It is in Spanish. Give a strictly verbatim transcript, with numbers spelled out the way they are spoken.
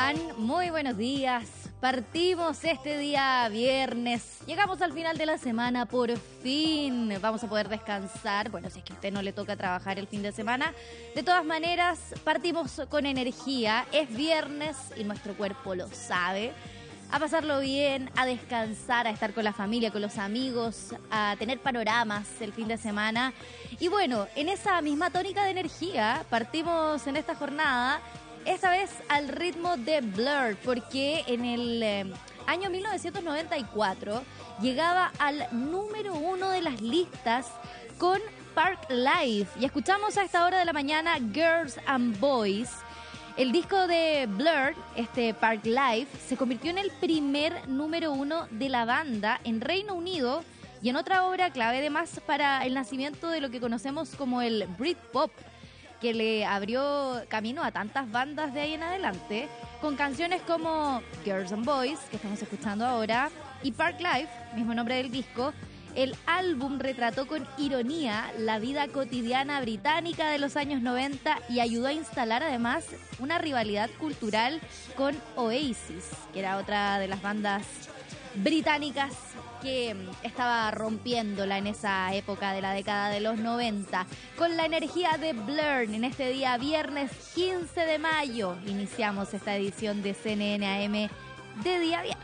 están? Muy buenos días. Partimos este día viernes. Llegamos al final de la semana, por fin. Vamos a poder descansar. Bueno, si es que a usted no le toca trabajar el fin de semana. De todas maneras, partimos con energía. Es viernes y nuestro cuerpo lo sabe. A pasarlo bien, a descansar, a estar con la familia, con los amigos, a tener panoramas el fin de semana. Y bueno, en esa misma tónica de energía, partimos en esta jornada, esta vez al ritmo de Blur, porque en el eh, año mil novecientos noventa y cuatro llegaba al número uno de las listas con Park Life. Y escuchamos a esta hora de la mañana Girls and Boys. El disco de Blur, este Park Life, se convirtió en el primer número uno de la banda en Reino Unido y en otra obra clave además para el nacimiento de lo que conocemos como el Britpop, que le abrió camino a tantas bandas de ahí en adelante, con canciones como Girls and Boys, que estamos escuchando ahora, y Park Life, mismo nombre del disco. El álbum retrató con ironía la vida cotidiana británica de los años noventa y ayudó a instalar además una rivalidad cultural con Oasis, que era otra de las bandas británicas que estaba rompiéndola en esa época de la década de los noventa. Con la energía de Blur, en este día viernes quince de mayo, iniciamos esta edición de C N N A M de día viernes.